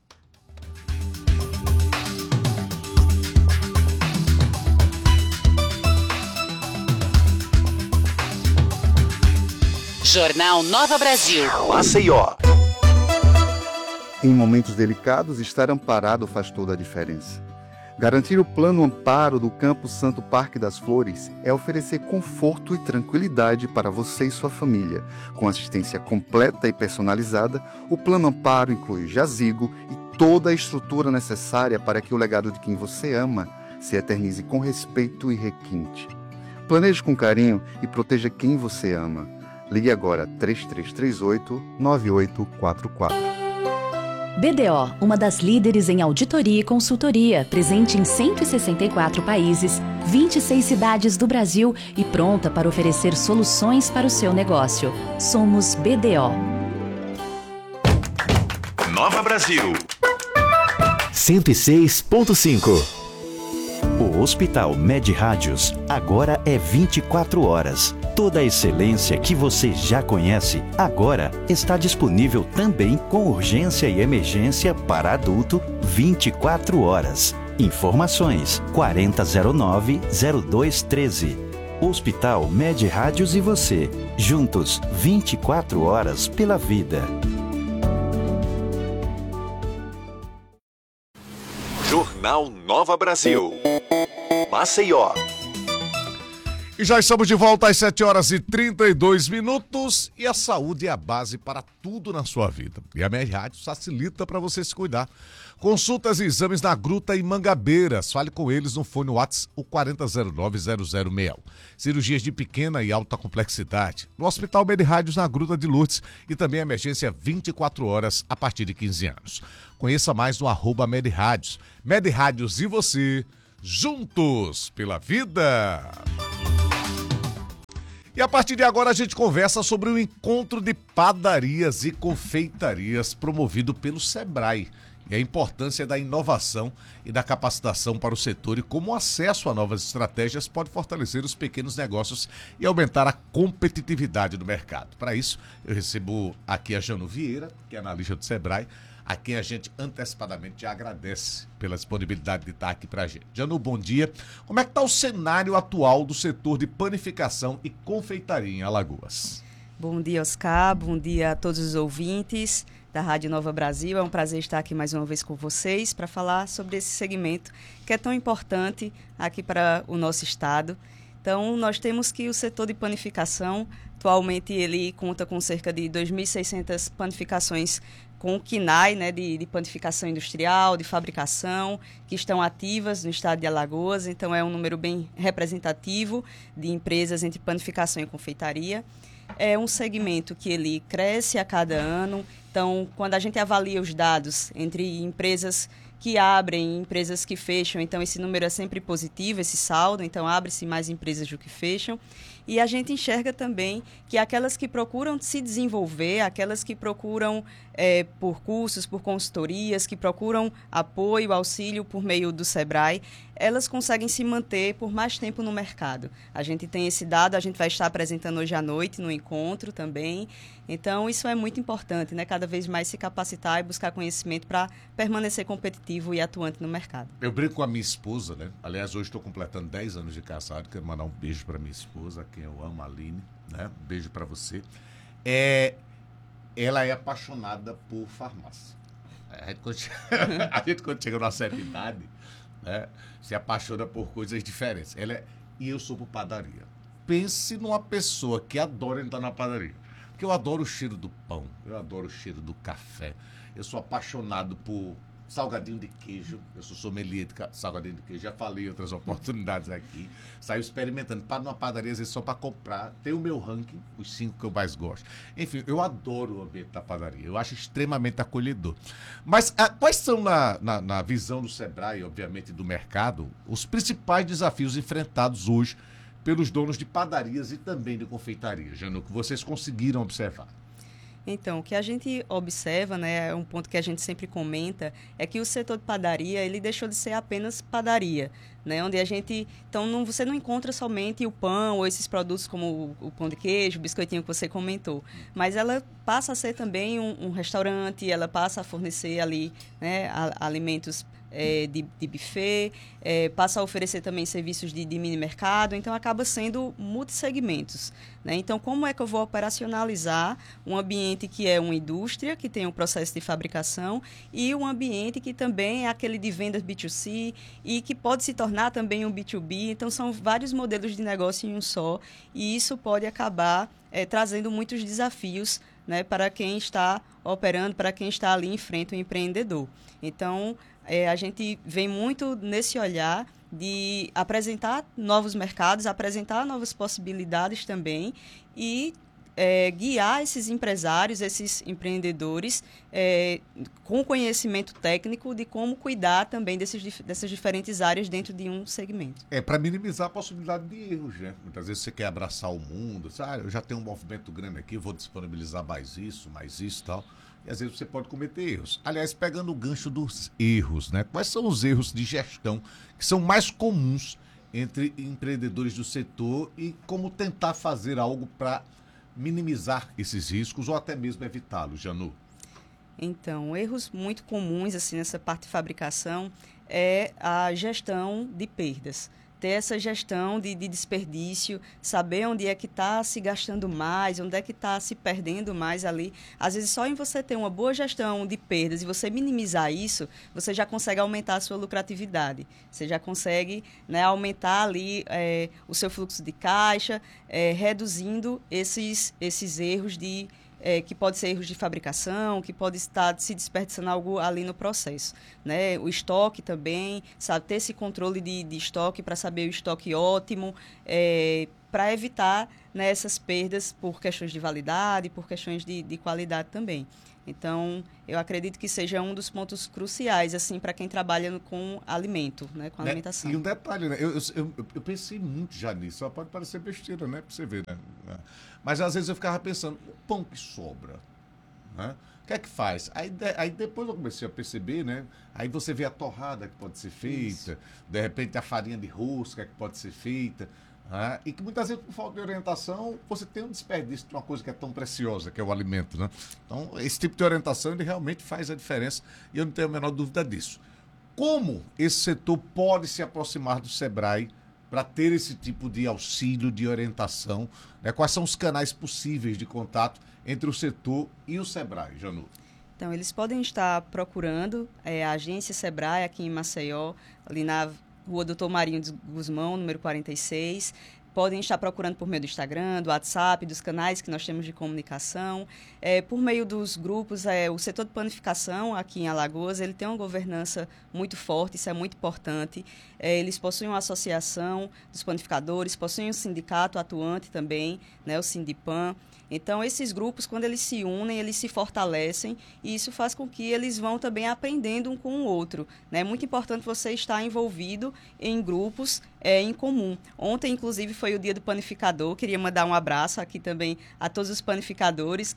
Jornal Nova Brasil. Maceió. Em momentos delicados, estar amparado faz toda a diferença. Garantir o plano amparo do Campo Santo Parque das Flores é oferecer conforto e tranquilidade para você e sua família. Com assistência completa e personalizada, o plano amparo inclui jazigo e toda a estrutura necessária para que o legado de quem você ama se eternize com respeito e requinte. Planeje com carinho e proteja quem você ama. Ligue agora 3338-9844. BDO, uma das líderes em auditoria e consultoria, presente em 164 países, 26 cidades do Brasil e pronta para oferecer soluções para o seu negócio. Somos BDO. Nova Brasil 106.5. O Hospital Med Rádios agora é 24 horas. Toda a excelência que você já conhece, agora está disponível também com urgência e emergência para adulto 24 horas. Informações 4009-0213. Hospital Med Rádios e você, juntos 24 horas pela vida. Jornal Nova Brasil. Maceió. E já estamos de volta às 7h32 e a saúde é a base para tudo na sua vida. E a Med Rádio facilita para você se cuidar. Consultas e exames na Gruta e Mangabeiras. Fale com eles no fone WhatsApp, o 4009-0061. Cirurgias de pequena e alta complexidade. No Hospital Med Rádios na Gruta de Lourdes e também emergência 24 horas a partir de 15 anos. Conheça mais no @Med Rádios. Med Rádios e você, juntos pela vida. E a partir de agora a gente conversa sobre o encontro de padarias e confeitarias promovido pelo Sebrae e a importância da inovação e da capacitação para o setor e como o acesso a novas estratégias pode fortalecer os pequenos negócios e aumentar a competitividade do mercado. Para isso, eu recebo aqui a Janu Vieira, que é analista do Sebrae, a quem a gente antecipadamente já agradece pela disponibilidade de estar aqui para a gente. Janu, bom dia. Como é que está o cenário atual do setor de panificação e confeitaria em Alagoas? Bom dia, Oscar. Bom dia a todos os ouvintes da Rádio Nova Brasil. É um prazer estar aqui mais uma vez com vocês para falar sobre esse segmento que é tão importante aqui para o nosso estado. Então, nós temos que o setor de panificação, atualmente ele conta com cerca de 2.600 panificações com o KINAI, né, de panificação industrial, de fabricação, que estão ativas no estado de Alagoas. Então, é um número bem representativo de empresas entre panificação e confeitaria. É um segmento que ele cresce a cada ano. Então, quando a gente avalia os dados entre empresas que abrem e empresas que fecham, então esse número é sempre positivo, esse saldo, então abre-se mais empresas do que fecham. E a gente enxerga também que aquelas que procuram se desenvolver, aquelas que procuram por cursos, por consultorias, que procuram apoio, auxílio por meio do Sebrae, elas conseguem se manter por mais tempo no mercado. A gente tem esse dado, a gente vai estar apresentando hoje à noite no encontro também. Então, isso é muito importante, né? Cada vez mais se capacitar e buscar conhecimento para permanecer competitivo e atuante no mercado. Eu brinco com a minha esposa, né? Aliás, hoje estou completando 10 anos de casado. Quero mandar um beijo para minha esposa, a quem eu amo, a Aline, né? Um beijo para você. Ela é apaixonada por farmácia. A gente, quando chega numa certa idade, né, se apaixona por coisas diferentes. E eu sou por padaria. Pense numa pessoa que adora entrar na padaria. Porque eu adoro o cheiro do pão, eu adoro o cheiro do café. Eu sou apaixonado por salgadinho de queijo. Eu sou sommelier de salgadinho de queijo. Já falei em outras oportunidades aqui. Saio experimentando. Paro numa padaria, às vezes, só para comprar. Tem o meu ranking, os 5 que eu mais gosto. Enfim, eu adoro o ambiente da padaria. Eu acho extremamente acolhedor. Mas quais são, na visão do Sebrae, obviamente, do mercado, os principais desafios enfrentados hoje pelos donos de padarias e também de confeitarias, Janu, que vocês conseguiram observar? Então, o que a gente observa, né, é um ponto que a gente sempre comenta, é que o setor de padaria, ele deixou de ser apenas padaria, né, onde a gente, então, você não encontra somente o pão ou esses produtos como o pão de queijo, o biscoitinho que você comentou, mas ela passa a ser também um restaurante, ela passa a fornecer ali, né, alimentos de buffet, passa a oferecer também serviços de mini mercado, então acaba sendo multissegmentos, né? Então, como é que eu vou operacionalizar um ambiente que é uma indústria, que tem um processo de fabricação, e um ambiente que também é aquele de vendas B2C e que pode se tornar também um B2B, então são vários modelos de negócio em um só, e isso pode acabar trazendo muitos desafios, né, para quem está operando, para quem está ali em frente ao empreendedor. Então, a gente vem muito nesse olhar de apresentar novos mercados, apresentar novas possibilidades também e guiar esses empresários, esses empreendedores com conhecimento técnico de como cuidar também dessas diferentes áreas dentro de um segmento. Para minimizar a possibilidade de erros, né? Muitas vezes você quer abraçar o mundo, eu já tenho um movimento grande aqui, vou disponibilizar mais isso e tal. E às vezes você pode cometer erros. Aliás, pegando o gancho dos erros, né? Quais são os erros de gestão que são mais comuns entre empreendedores do setor e como tentar fazer algo para minimizar esses riscos ou até mesmo evitá-los, Janu? Então, erros muito comuns assim, nessa parte de fabricação é a gestão de perdas. ter essa gestão de desperdício, saber onde é que está se gastando mais, onde é que está se perdendo mais ali. Às vezes, só em você ter uma boa gestão de perdas e você minimizar isso, você já consegue aumentar a sua lucratividade. Você já consegue, né, aumentar ali o seu fluxo de caixa, reduzindo esses erros que pode ser erros de fabricação, que pode estar se desperdiçando algo ali no processo, né? O estoque também, sabe, ter esse controle de estoque para saber o estoque ótimo, para evitar, né, essas perdas por questões de validade, por questões de qualidade também. Então, eu acredito que seja um dos pontos cruciais, assim, para quem trabalha com alimento, né, com alimentação. E um detalhe, né? Eu pensei muito já nisso, só pode parecer besteira, né? Pra você ver, né? Mas às vezes eu ficava pensando, o pão que sobra, né? O que é que faz? Aí depois eu comecei a perceber, né? Aí você vê a torrada que pode ser feita, isso. De repente a farinha de rosca que pode ser feita, né? E que muitas vezes, por falta de orientação, você tem um desperdício de uma coisa que é tão preciosa, que é o alimento, né? Então, esse tipo de orientação, ele realmente faz a diferença e eu não tenho a menor dúvida disso. Como esse setor pode se aproximar do SEBRAE para ter esse tipo de auxílio, de orientação, né? Quais são os canais possíveis de contato entre o setor e o SEBRAE, Janu? Então, eles podem estar procurando a agência SEBRAE aqui em Maceió, ali na Rua Doutor Marinho de Guzmão, número 46. Podem estar procurando por meio do Instagram, do WhatsApp, dos canais que nós temos de comunicação. Por meio dos grupos, o setor de panificação aqui em Alagoas, ele tem uma governança muito forte, isso é muito importante. Eles possuem uma associação dos panificadores, possuem um sindicato atuante também, né, o Sindipan. Então, esses grupos, quando eles se unem, eles se fortalecem e isso faz com que eles vão também aprendendo um com o outro, né? É muito importante você estar envolvido em grupos em comum. Ontem, inclusive, foi o dia do panificador. Queria mandar um abraço aqui também a todos os panificadores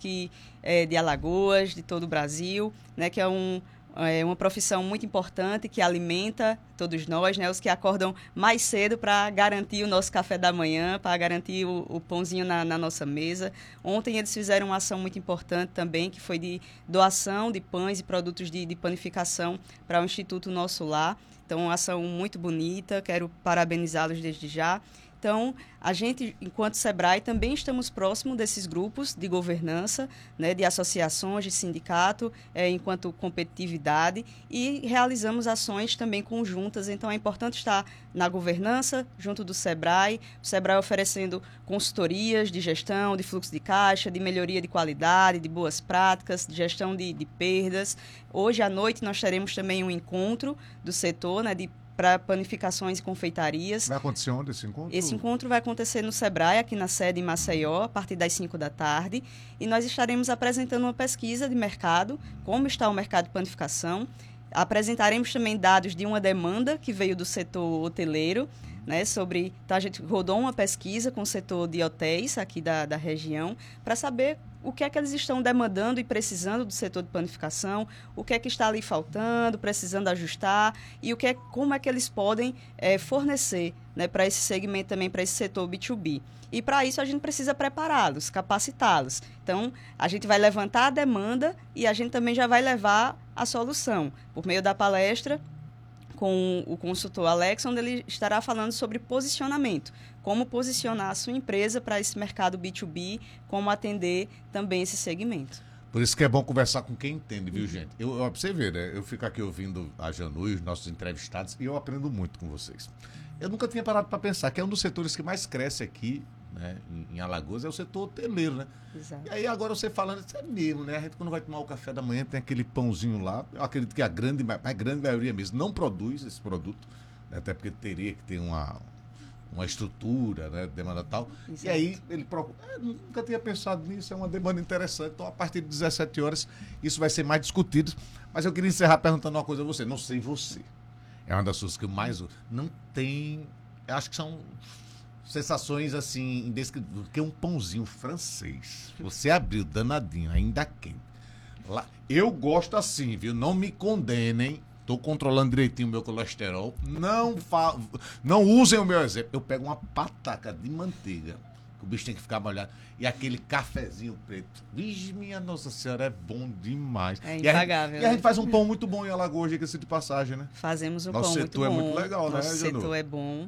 de Alagoas, de todo o Brasil, né? Que é uma profissão muito importante que alimenta todos nós, né? Os que acordam mais cedo para garantir o nosso café da manhã, para garantir o pãozinho na nossa mesa. Ontem eles fizeram uma ação muito importante também, que foi de doação de pães e produtos de panificação para o Instituto Nosso Lar. Então, uma ação muito bonita, quero parabenizá-los desde já. Então, a gente, enquanto SEBRAE, também estamos próximos desses grupos de governança, né, de associações, de sindicato, enquanto competitividade, e realizamos ações também conjuntas. Então, é importante estar na governança, junto do SEBRAE, o SEBRAE oferecendo consultorias de gestão, de fluxo de caixa, de melhoria de qualidade, de boas práticas, de gestão de perdas. Hoje à noite nós teremos também um encontro do setor, né, para panificações e confeitarias. Vai acontecer onde esse encontro? Esse encontro vai acontecer no SEBRAE, aqui na sede em Maceió, a partir das 5 da tarde. E nós estaremos apresentando uma pesquisa de mercado, como está o mercado de panificação. Apresentaremos também dados de uma demanda que veio do setor hoteleiro, né, então a gente rodou uma pesquisa com o setor de hotéis aqui da região para saber o que é que eles estão demandando e precisando do setor de panificação, o que é que está ali faltando, precisando ajustar e como é que eles podem fornecer, né, para esse segmento também, para esse setor B2B. E para isso a gente precisa prepará-los, capacitá-los. Então, a gente vai levantar a demanda e a gente também já vai levar a solução por meio da palestra com o consultor Alex, onde ele estará falando sobre posicionamento, como posicionar a sua empresa para esse mercado B2B, como atender também esse segmento. Por isso que é bom conversar com quem entende, viu, gente? Pra você ver, né? Eu fico aqui ouvindo a Janu e os nossos entrevistados e eu aprendo muito com vocês. Eu nunca tinha parado para pensar que é um dos setores que mais cresce aqui, né, em Alagoas, é o setor hoteleiro, né? Exato. E aí agora você falando, isso é mesmo, né? A gente quando vai tomar o café da manhã tem aquele pãozinho lá. Eu acredito que a grande maioria mesmo não produz esse produto, né? Até porque teria que ter uma estrutura, né, demanda tal. Exato. E aí ele procura. Nunca tinha pensado nisso, é uma demanda interessante. Então, a partir de 17 horas, isso vai ser mais discutido. Mas eu queria encerrar perguntando uma coisa a você. Não sei você. É uma das coisas que eu mais... Não tem... Eu acho que são sensações, assim, indescritíveis. Porque um pãozinho francês, você abriu danadinho, ainda quente. Lá, eu gosto assim, viu? Não me condenem. Estou controlando direitinho o meu colesterol. Não usem o meu exemplo. Eu pego uma pataca de manteiga, que o bicho tem que ficar molhado, e aquele cafezinho preto. Vixe, minha Nossa Senhora, é bom demais. É impagável. E a gente fase um pão muito bom em Alagoas, diga-se de passagem, né? Fazemos um Nosso pão muito bom. setor é muito legal, Nosso né, Janu? setor é bom.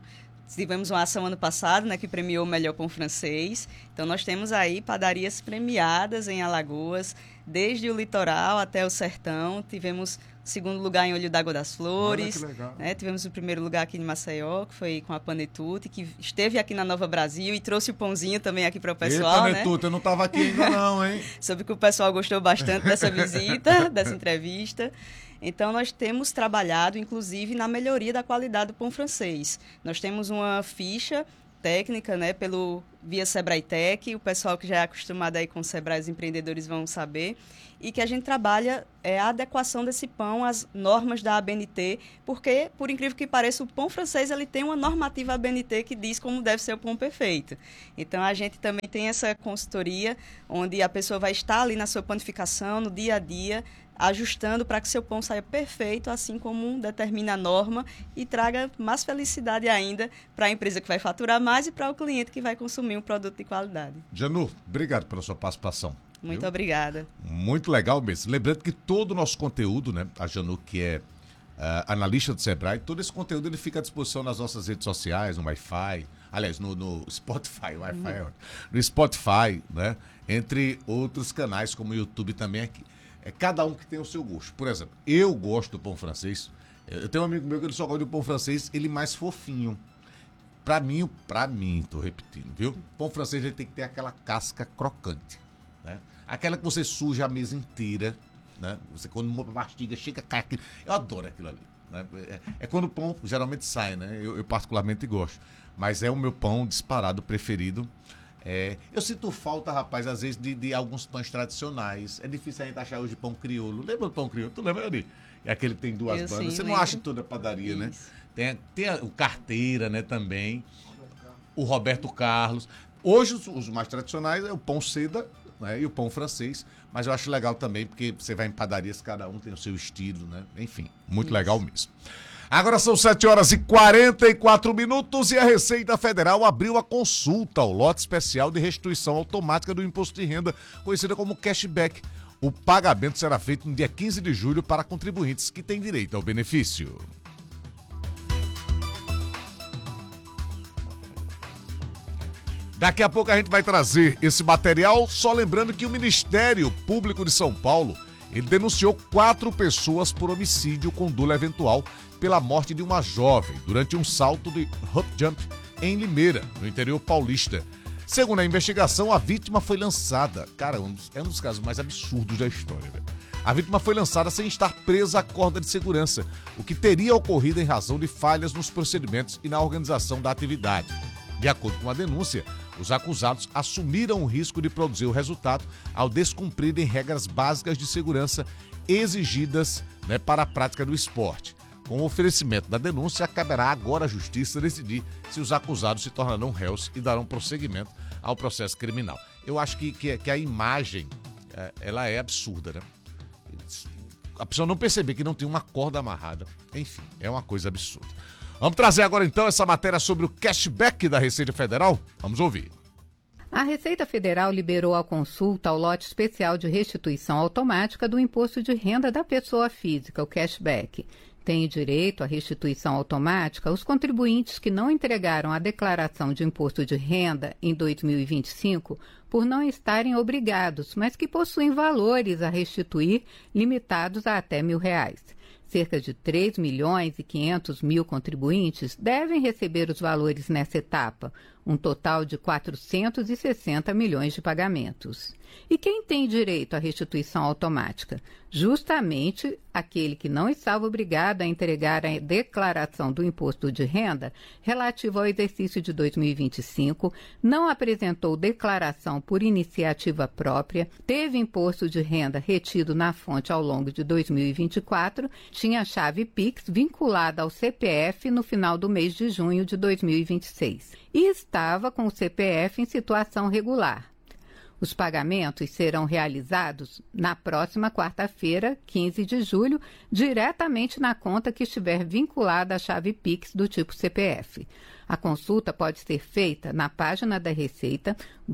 tivemos uma ação ano passado, né, que premiou o melhor pão francês. Então, nós temos aí padarias premiadas em Alagoas, desde o litoral até o sertão. Tivemos segundo lugar em Olho d'Água das Flores. Né? Tivemos o primeiro lugar aqui em Maceió, que foi com a Panetute, que esteve aqui na Nova Brasil e trouxe o pãozinho também aqui para o pessoal. Eita, Panetute, eu não estava aqui ainda não, hein? Soube que o pessoal gostou bastante dessa visita, dessa entrevista. Então, nós temos trabalhado, inclusive, na melhoria da qualidade do pão francês. Nós temos uma ficha técnica, né, via Sebrae Tech, o pessoal que já é acostumado aí com o Sebrae, os empreendedores vão saber, e que a gente trabalha a adequação desse pão às normas da ABNT, porque, por incrível que pareça, o pão francês ele tem uma normativa ABNT que diz como deve ser o pão perfeito. Então, a gente também tem essa consultoria, onde a pessoa vai estar ali na sua panificação, no dia a dia, ajustando para que seu pão saia perfeito, assim como determina a norma, e traga mais felicidade ainda para a empresa que vai faturar mais e para o cliente que vai consumir um produto de qualidade. Janu, obrigado pela sua participação. Muito obrigada. Muito legal mesmo. Lembrando que todo o nosso conteúdo, né, a Janu, que é analista do Sebrae, todo esse conteúdo ele fica à disposição nas nossas redes sociais, no Wi-Fi, aliás, no Spotify, no Spotify, né, entre outros canais como o YouTube também aqui. É cada um que tem o seu gosto. Por exemplo, eu gosto do pão francês. Eu tenho um amigo meu que ele só gosta do pão francês, ele mais fofinho. Pra mim, tô repetindo, viu? Pão francês ele tem que ter aquela casca crocante, né? Aquela que você suja a mesa inteira, né? Você quando mastiga, chega, cai aquilo. Eu adoro aquilo ali, né? É quando o pão geralmente sai, né? Eu particularmente gosto. Mas é o meu pão disparado preferido. Eu sinto falta, rapaz, às vezes, de alguns pães tradicionais. É difícil a gente achar hoje pão crioulo. Lembra do pão crioulo? Tu lembra, Ari? É aquele que tem duas bandas. Você não acha em toda a padaria, né? Tem o Carteira, né, também. O Roberto Carlos. Hoje, os mais tradicionais é o pão seda, né, e o pão francês. Mas eu acho legal também, porque você vai em padarias, cada um tem o seu estilo, né? Enfim, muito legal mesmo. Agora são 7h44 e a Receita Federal abriu a consulta ao lote especial de restituição automática do imposto de renda, conhecida como cashback. O pagamento será feito no dia 15 de julho para contribuintes que têm direito ao benefício. Daqui a pouco a gente vai trazer esse material, só lembrando que o Ministério Público de São Paulo, ele denunciou 4 pessoas por homicídio com dolo eventual pela morte de uma jovem durante um salto de hop jump em Limeira, no interior paulista. Segundo a investigação, a vítima foi lançada. Cara, é um dos casos mais absurdos da história, velho. A vítima foi lançada sem estar presa à corda de segurança, o que teria ocorrido em razão de falhas nos procedimentos e na organização da atividade. De acordo com a denúncia, os acusados assumiram o risco de produzir o resultado ao descumprirem regras básicas de segurança exigidas, né, para a prática do esporte. Com o oferecimento da denúncia, caberá agora à Justiça decidir se os acusados se tornarão réus e darão prosseguimento ao processo criminal. Eu acho que a imagem, ela é absurda, né? A pessoa não perceber que não tem uma corda amarrada. Enfim, é uma coisa absurda. Vamos trazer agora então essa matéria sobre o cashback da Receita Federal? Vamos ouvir. A Receita Federal liberou a consulta ao lote especial de restituição automática do imposto de renda da pessoa física, o cashback. Tem direito à restituição automática os contribuintes que não entregaram a declaração de imposto de renda em 2025 por não estarem obrigados, mas que possuem valores a restituir limitados a até R$1.000. Cerca de 3.500.000 contribuintes devem receber os valores nessa etapa, um total de 460 milhões de pagamentos. E quem tem direito à restituição automática? Justamente aquele que não estava obrigado a entregar a declaração do imposto de renda relativo ao exercício de 2025, não apresentou declaração por iniciativa própria, teve imposto de renda retido na fonte ao longo de 2024, tinha chave Pix vinculada ao CPF no final do mês de junho de 2026 e estava com o CPF em situação regular. Os pagamentos serão realizados na próxima quarta-feira, 15 de julho, diretamente na conta que estiver vinculada à chave Pix do tipo CPF. A consulta pode ser feita na página da Receita,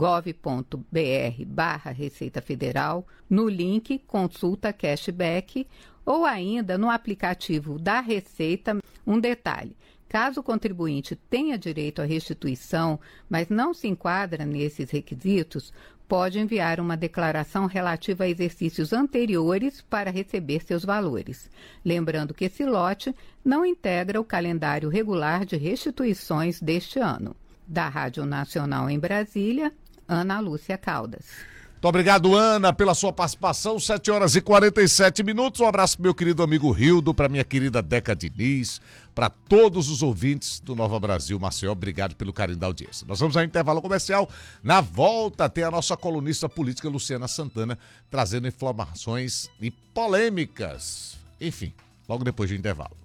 gov.br/Receita Federal, no link Consulta Cashback ou ainda no aplicativo da Receita. Um detalhe: Caso o contribuinte tenha direito à restituição, mas não se enquadra nesses requisitos, pode enviar uma declaração relativa a exercícios anteriores para receber seus valores. Lembrando que esse lote não integra o calendário regular de restituições deste ano. Da Rádio Nacional em Brasília, Ana Lúcia Caldas. Muito obrigado, Ana, pela sua participação. 7h47. Um abraço pro meu querido amigo Rildo, para minha querida Deca Diniz, para todos os ouvintes do Nova Brasil Maceió. Obrigado pelo carinho da audiência. Nós vamos ao intervalo comercial. Na volta tem a nossa colunista política Luciana Santana trazendo informações e polêmicas. Enfim, logo depois do intervalo.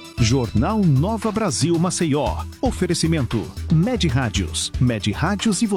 Jornal Nova Brasil Maceió. Oferecimento Med Rádios. Med Rádios e